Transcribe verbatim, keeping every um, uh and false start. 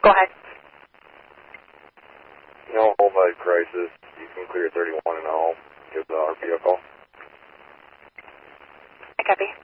Go ahead. No home by crisis. You can clear thirty-one and a home. Give the R P a call. I copy.